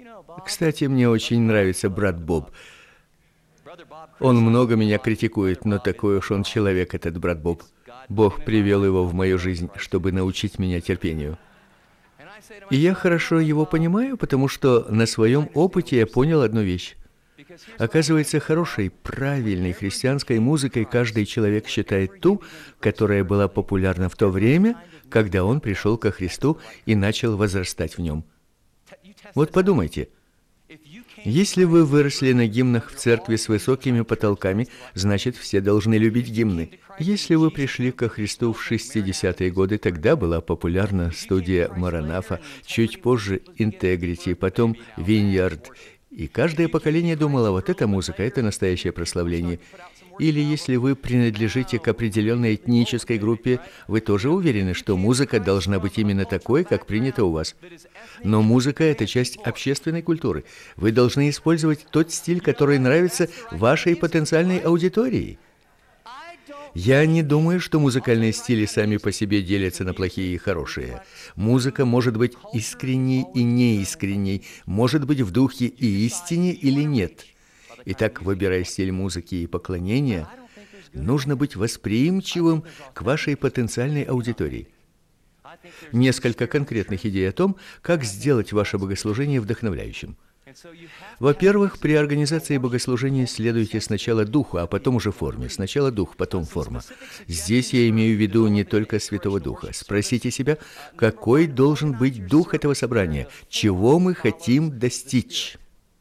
Кстати, мне очень нравится брат Боб. Он много меня критикует, но такой уж он человек, этот брат Боб. Бог привел его в мою жизнь, чтобы научить меня терпению. И я хорошо его понимаю, потому что на своем опыте я понял одну вещь. Оказывается, хорошей, правильной христианской музыкой каждый человек считает ту, которая была популярна в то время, когда он пришел ко Христу и начал возрастать в нем. Вот подумайте, если вы выросли на гимнах в церкви с высокими потолками, значит, все должны любить гимны. Если вы пришли ко Христу в 60-е годы, тогда была популярна студия Маранафа, чуть позже Integrity, потом Vineyard. И каждое поколение думало, вот эта музыка, это настоящее прославление. Или если вы принадлежите к определенной этнической группе, вы тоже уверены, что музыка должна быть именно такой, как принято у вас. Но музыка – это часть общественной культуры. Вы должны использовать тот стиль, который нравится вашей потенциальной аудитории. Я не думаю, что музыкальные стили сами по себе делятся на плохие и хорошие. Музыка может быть искренней и неискренней, может быть в духе и истине или нет. Итак, выбирая стиль музыки и поклонения, нужно быть восприимчивым к вашей потенциальной аудитории. Несколько конкретных идей о том, как сделать ваше богослужение вдохновляющим. Во-первых, при организации богослужения следуйте сначала духу, а потом уже форме. Сначала дух, потом форма. Здесь я имею в виду не только Святого Духа. Спросите себя, какой должен быть дух этого собрания, чего мы хотим достичь.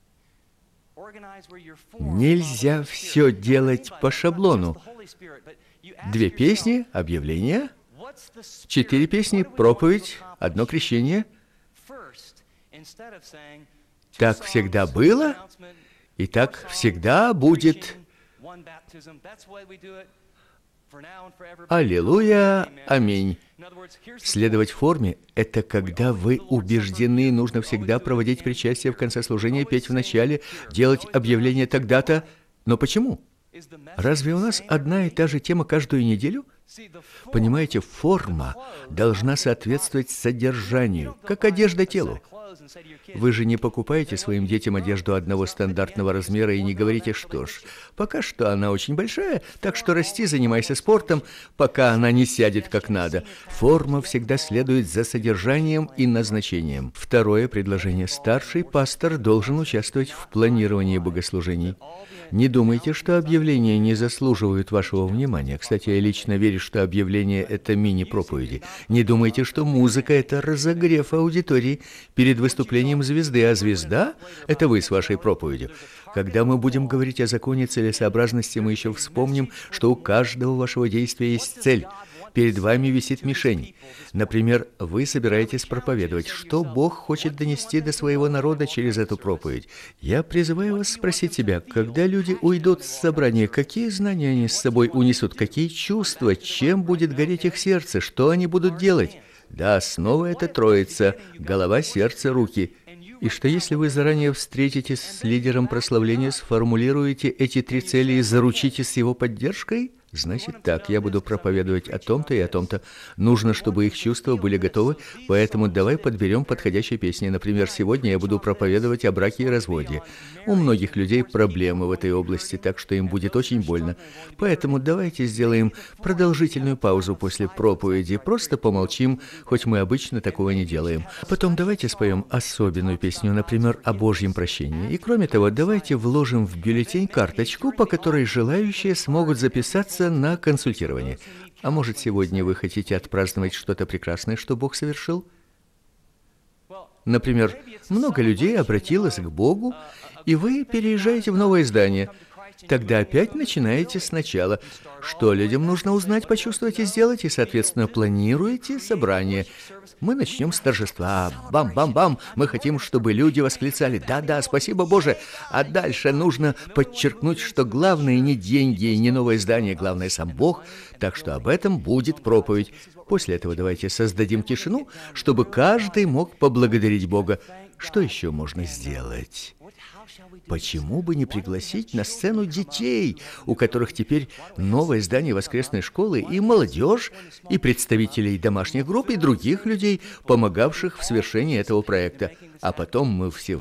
Нельзя все делать по шаблону. 2 песни, объявление, 4 песни, проповедь, 1 крещение. Так всегда было, и так всегда будет. Аллилуйя, аминь. Следовать форме – это когда вы убеждены, нужно всегда проводить причастие в конце служения, петь в начале, делать объявление тогда-то. Но почему? Разве у нас одна и та же тема каждую неделю? Понимаете, форма должна соответствовать содержанию, как одежда телу. Вы же не покупаете своим детям одежду одного стандартного размера и не говорите, что ж, пока что она очень большая, так что расти, занимайся спортом, пока она не сядет как надо. Форма всегда следует за содержанием и назначением. Второе предложение. Старший пастор должен участвовать в планировании богослужений. Не думайте, что объявления не заслуживают вашего внимания. Кстати, я лично верю, что объявления – это мини-проповеди. Не думайте, что музыка – это разогрев аудитории перед выступлением звезды, а звезда – это вы с вашей проповедью. Когда мы будем говорить о законе целесообразности, мы еще вспомним, что у каждого вашего действия есть цель. Перед вами висит мишень. Например, вы собираетесь проповедовать. Что Бог хочет донести до своего народа через эту проповедь? Я призываю вас спросить себя, когда люди уйдут с собрания, какие знания они с собой унесут, какие чувства, чем будет гореть их сердце, что они будут делать? Да, снова это троица: голова, сердце, руки. И что если вы заранее встретитесь с лидером прославления, сформулируете эти 3 цели и заручитесь с его поддержкой? Значит так, я буду проповедовать о том-то и о том-то. Нужно, чтобы их чувства были готовы, поэтому давай подберем подходящие песни. Например, сегодня я буду проповедовать о браке и разводе. У многих людей проблемы в этой области, так что им будет очень больно. Поэтому давайте сделаем продолжительную паузу после проповеди, просто помолчим, хоть мы обычно такого не делаем. Потом давайте споем особенную песню, например, о Божьем прощении. И кроме того, давайте вложим в бюллетень карточку, по которой желающие смогут записаться на консультирование. А может, сегодня вы хотите отпраздновать что-то прекрасное, что Бог совершил? Например, много людей обратилось к Богу, и вы переезжаете в новое здание. Тогда опять начинаете сначала. Что людям нужно узнать, почувствовать и сделать, и, соответственно, планируете собрание. Мы начнем с торжества. Бам-бам-бам. Мы хотим, чтобы люди восклицали: «Да-да, спасибо, Боже!» А дальше нужно подчеркнуть, что главное не деньги и не новое здание, главное сам Бог. Так что об этом будет проповедь. После этого давайте создадим тишину, чтобы каждый мог поблагодарить Бога. Что еще можно сделать? Почему бы не пригласить на сцену детей, у которых теперь новое здание воскресной школы, и молодежь, и представителей домашних групп, и других людей, помогавших в свершении этого проекта. А потом мы все